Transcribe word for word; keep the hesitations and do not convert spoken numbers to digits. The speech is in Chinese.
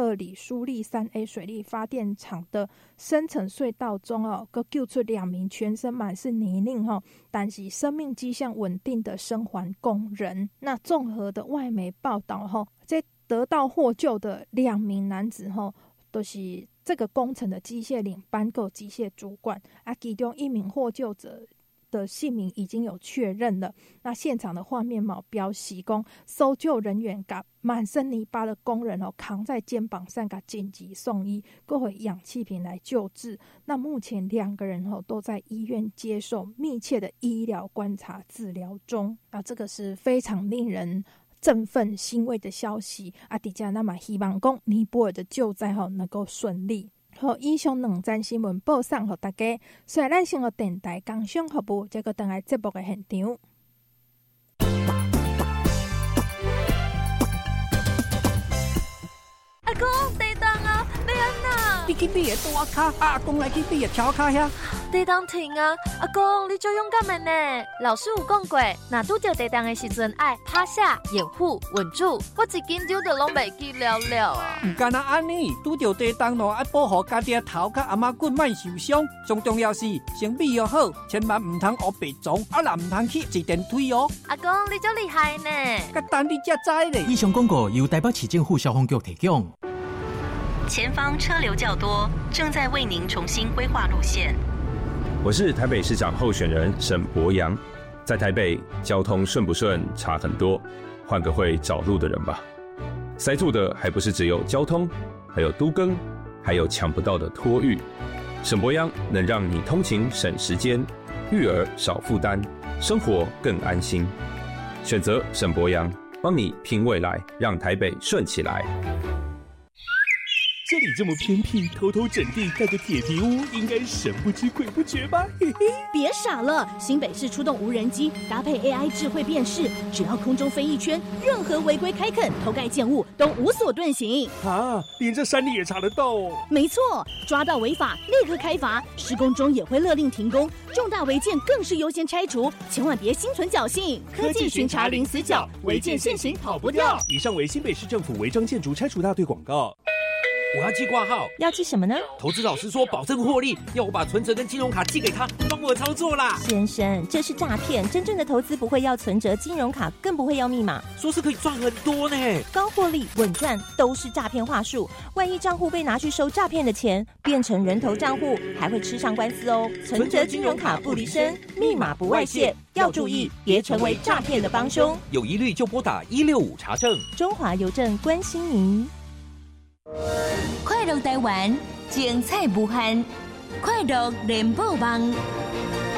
二里苏力三 A 水力发电厂的深层隧道中哦，各救出两名全身满是泥泞哈，但是生命迹象稳定的生还工人。那综合的外媒报道哈，这得到获救的两名男子哈，都、就是这个工程的机械领班跟机械主管啊，其中一名获救者的姓名已经有确认了。那现场的画面嘛，标示讲搜救人员把满身泥巴的工人哦扛在肩膀上，给紧急送医，各回氧气瓶来救治。那目前两个人哦都在医院接受密切的医疗观察治疗中。那这个是非常令人振奋欣慰的消息啊！底下那么希望讲尼泊尔的救灾吼能够顺利。好，以上两则新闻报送给大家。虽然咱先个电台工商服务，再个等来节目的现场。 阿公，地动啊！你安那？ 你去你的大卡，阿公来去你的桥卡遐。 地动停啊！阿公，你就勇敢的呢。老师有讲过，若拄着地动的时阵，爱趴下、掩护、稳住。我一紧张就拢袂记了了啊！ 唔干那安尼，拄着地动咯，爱保护家己的头甲阿妈骨莫受伤。最重要是身体要好，千万唔通学白撞，啊啦唔通去坐电梯哦。 阿公，你真厉害呢！ 甲等你才知咧。 以上广告由台北市政府消防局提供。 前方车流较多，正在为您重新规划路线。 我是台北市长候选人沈伯洋，在台北交通顺不顺差很多，换个会找路的人吧。塞住的还不是只有交通，还有都更，还有抢不到的托育。沈伯洋能让你通勤省时间，育儿少负担，生活更安心。选择沈伯洋，帮你拼未来，让台北顺起来。 这里这么偏僻，偷偷整地盖个铁皮屋，应该神不知鬼不觉吧？嘿嘿， 别傻了，新北市出动无人机，搭配 A I 智慧辨识，只要空中飞一圈，任何违规开垦、偷盖建物都无所遁形。 啊，连这山里也查得到哦？ 没错，抓到违法立刻开罚，施工中也会勒令停工，重大违建更是优先拆除，千万别心存侥幸。 科技巡查零死角，违建现行跑不掉。以上为新北市政府违章建筑拆除大队广告。 我要寄挂号， 要寄什么呢？ 投资老师说保证获利，要我把存折跟金融卡寄给他，帮我操作啦。 先生，这是诈骗，真正的投资不会要存折、金融卡，更不会要密码。 说是可以赚很多呢， 高获利、稳赚都是诈骗话术。万一账户被拿去收诈骗的钱，变成人头账户，还会吃上官司哦。存折、金融卡不离身，密码不外泄，要注意，别成为诈骗的帮凶。 有疑虑就拨打一六五查证。 中华邮政关心您。 快乐台湾，精彩无限，快乐联播网。